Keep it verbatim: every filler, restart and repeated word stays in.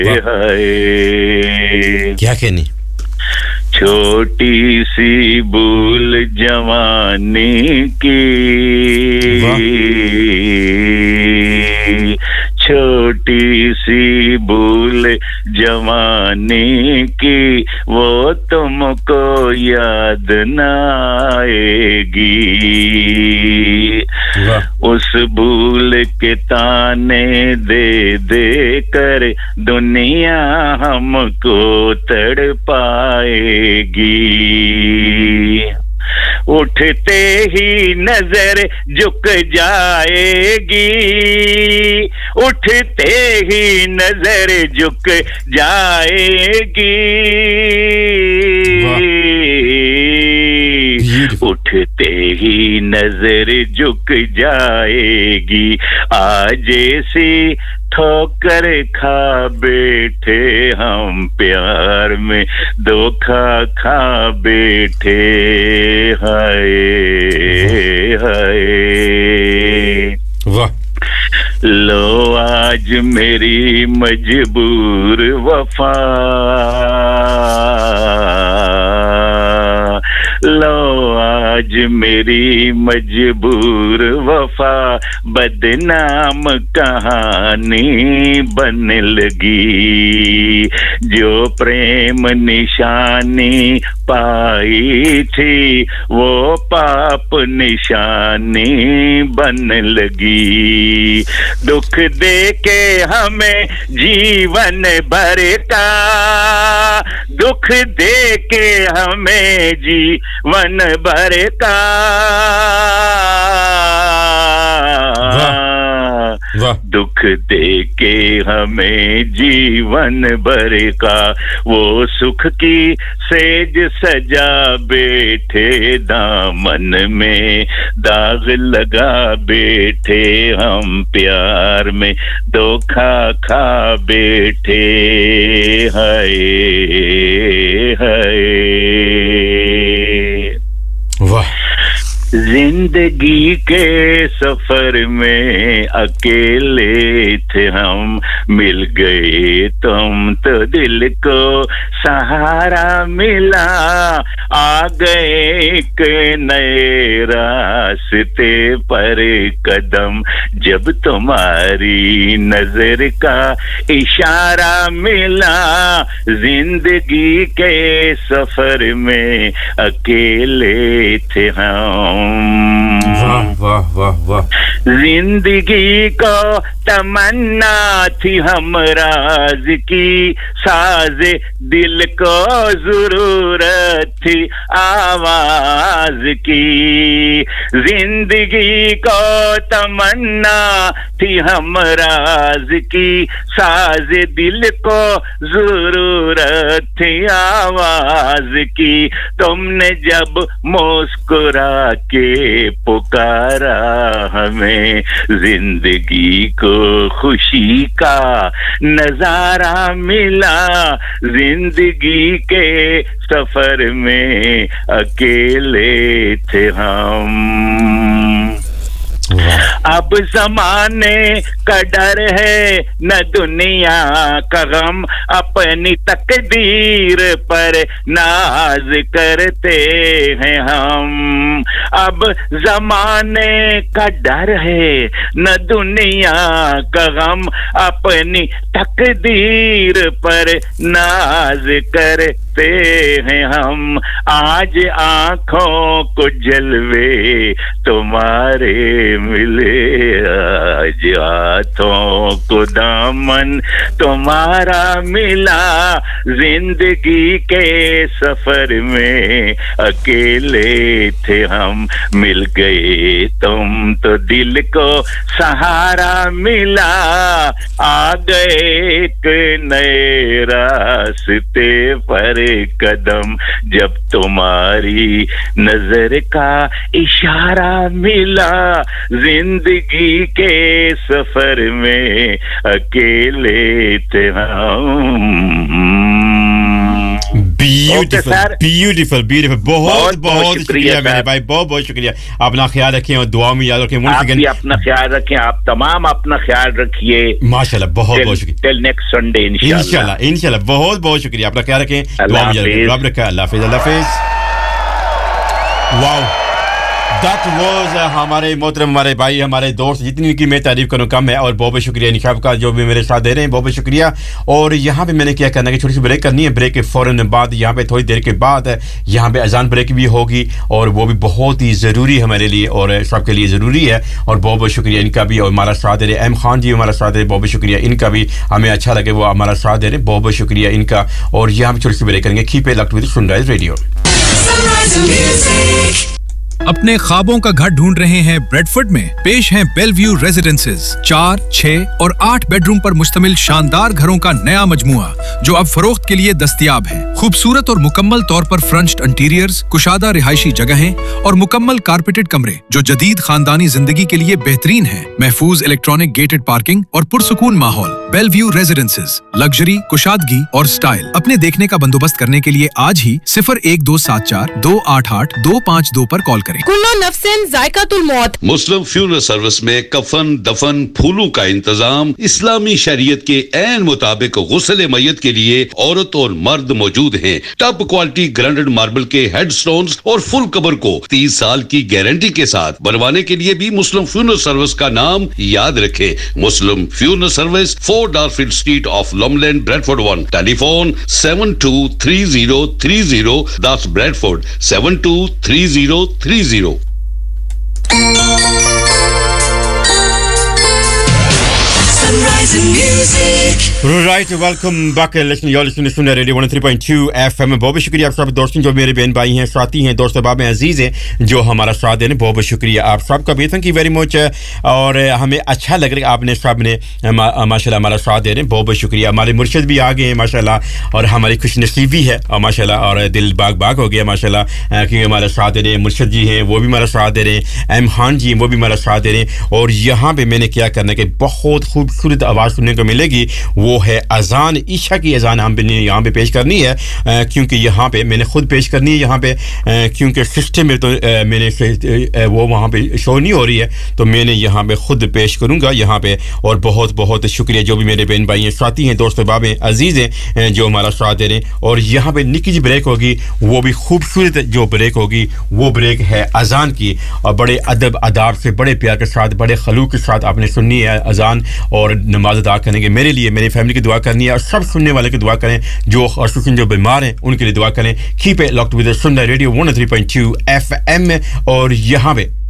हाय क्या कहनी छोटी सी भूल जवानी की छोटी सी भूल जवानी की वो तुमको याद न आएगी उस भूल के ताने दे दे कर दुनिया हमको तड़पाएगी उठते ही नजर झुक जाएगी उठते ही नजर झुक जाएगी उठते ही नजर झुक जाएगी आज सी ठोकर खा बैठे हम प्यार में धोखा खा बैठे हाय हाय वाह लो आज मेरी मजबूर वफा लो आज मेरी मजबूर वफा बदनाम कहानी बन लगी जो प्रेम निशानी पाई थी वो पाप निशानी बन लगी दुख दे के हमें जीवन भर का दुख दे के हमें जीवन भर का दुख दे के हमें जीवन भर का वो सुख की सेज सजा बैठे दामन में दाग लगा बैठे हम प्यार में धोखा खा बैठे हाय हाय वाह जिंदगी के सफर में अकेले थे हम मिल गए तुम तो दिल को सहारा मिला आ गए एक नए रास्ते पर कदम जब तुम्हारी नजर का इशारा मिला जिंदगी के सफर में अकेले थे हम वाह वाह वाह वाह जिंदगी को तमन्ना थी हमराज की साज़े दिल को जरूरत थी आवाज की जिंदगी को तमन्ना थी हमराज की साज़े दिल को जरूरत थी आवाज की तुमने जब मुस्कुरा के पुकारा हमें जिंदगी को खुशी का नजारा मिला जिंदगी के सफर में अकेले थे हम अब जमाने का डर है न दुनिया का गम अपनी तकदीर पर नाज करते हैं हम अब जमाने का डर है न दुनिया का गम अपनी तकदीर पर नाज करते हैं हम आज आँखों को जलवे तुम्हारे मिले आज हाथों को दामन तुम्हारा मिला जिंदगी के सफर में अकेले थे हम मिल गए तुम तो दिल को सहारा मिला आ गए एक नए रास्ते पर कदम जब तुम्हारी नजर का इशारा मिला जिंदगी के सफर में अकेले थे हम ब्यूटीफुल ब्यूटीफुल ब्यूटीफुल बहुत बहुत शुक्रिया मेरे भाई बहुत बहुत शुक्रिया अपना ख्याल रखें और दुआ में याद रखें आप भी अपना ख्याल रखें आप तमाम अपना ख्याल रखिए माशाल्लाह बहुत बहुत शुक्रिया टिल नेक्स्ट संडे इंशाल्लाह इंशाल्लाह इंशाल्लाह बहुत बहुत शुक्रिया अपना ख्याल रखें दुआ में याद रखें रब रखा अल्लाह हाफिज़ अल्लाह हाफिज़ वाओ That was uh, हमारे मोहतरम हमारे भाई हमारे दोस्त जितनी की मैं तारीफ करूँ कम है और बहुत बहुत शुक्रिया निशाब का जो भी मेरे साथ दे रहे हैं बहुत बहुत शुक्रिया और यहाँ पे मैंने क्या करना है कि छोटी सी ब्रेक करनी है ब्रेक के फ़ौरन बाद यहाँ पे थोड़ी देर के बाद यहाँ पे अजान ब्रेक भी होगी और वो भी बहुत ही ज़रूरी है हमारे लिए और सबके लिए ज़रूरी है और बहुत बहुत शुक्रिया इनका भी और हमारा साथ दे रहे एम खान जी हमारा साथ दे रहे बहुत बहुत शुक्रिया इनका भी हमें अच्छा लगे वो हमारा साथ दे रहे बहुत बहुत शुक्रिया इनका और यहाँ पे छोटी सी ब्रेक करेंगे keep it locked with sunrise radio अपने ख्वाबों का घर ढूंढ रहे हैं ब्रेडफोर्ड में पेश हैं बेलव्यू रेजिडेंसेज चार, छह और आठ बेडरूम पर मुश्तमिल शानदार घरों का नया मजमुआ जो अब फरोख्त के लिए दस्तयाब है खूबसूरत और मुकम्मल तौर पर फ्रंच्ड इंटीरियर्स कुशादा रिहायशी जगहें और मुकम्मल कारपेटेड कमरे जो जदीद खानदानी जिंदगी के लिए बेहतरीन है महफूज इलेक्ट्रॉनिक गेटेड पार्किंग और पुरसुकून माहौल बेलव्यू रेजिडेंसेज लग्जरी कुशादगी और स्टाइल अपने देखने का बंदोबस्त करने के लिए आज ही सिफर एक दो सात चार दो आठ आठ दो पाँच दो पर कॉल करें कुल्लो नफ्सिन जायकातुल मौत मुस्लिम फ्यूनरल सर्विस में कफन दफन फूलों का इंतजाम इस्लामी शरीयत के ऐन मुताबिक गुस्ल मैयत के लिए औरत और मर्द मौजूद हैं टॉप क्वालिटी ग्राइंडेड मार्बल के हेडस्टोन्स और फुल कवर को तीस साल की गारंटी के साथ बनवाने के लिए भी मुस्लिम फ्यूनरल सर्विस का नाम याद रखें मुस्लिम funeral service four डार्फील्ड street of लॉमलैंड Bradford one telephone seven to three zero three zero दस Bradford seven to three zero three zero Sunrise and music. Right, welcome back. Listen, you're listening to Sunna Radio one oh three point two F M. बहुत बहुत शुक्रिया आप सब दोस्तों जो मेरे बहन भाई हैं साथी हैं दोस्त अहबाब अजीज हैं जो हमारा साथ देने बहुत बहुत शुक्रिया आप सबका भी थैंक यू वेरी मच और हमें अच्छा लग रहा है आपने सब ने माशाल्लाह हमारा साथ दे रहे हैं बहुत बहुत शुक्रिया हमारे मुर्शिद भी आ गए हैं माशाल्लाह और हमारी खुशनसीबी है और माशाल्लाह और दिल बाग बाग हो गया माशाल्लाह क्योंकि हमारा साथ दे रहे हैं मुर्शिद जी हैं वो भी हमारा साथ दे रहे हैं एम खान जी वो भी हमारा साथ दे रहे हैं और यहाँ पे मैंने क्या करना है कि बहुत खूबसूरत आवाज़ सुनने को मिलेगी वो है अजान ईशा की अजान हम ने यहाँ पे पेश करनी है आ, क्योंकि यहाँ पे मैंने खुद पेश करनी है यहाँ पे आ, क्योंकि सिस्टम में तो आ, मैंने आ, वो वहाँ पे शो नहीं हो रही है तो मैंने यहाँ पे खुद पेश करूँगा यहाँ पे और बहुत बहुत शुक्रिया जो भी मेरे बहन भाई हैं साथी हैं दोस्त बाब हैं अजीज़ हैं जो हमारा साथ दे रहे हैं और यहाँ पे निकी जी ब्रेक होगी वो भी खूबसूरत जो ब्रेक होगी वो ब्रेक है अजान की और बड़े अदब अदाब से बड़े प्यार के साथ बड़े खलूक के साथ आपने सुननी है अजान और नमाज अदा करेंगे मेरे लिए मेरी फैमिली की दुआ करनी है और सब सुनने वाले की दुआ करें जो खासतौर जो बीमार हैं उनके लिए दुआ करें कीप इट लॉक्ड विद सुन्ना radio one oh three point two F M और यहाँ पे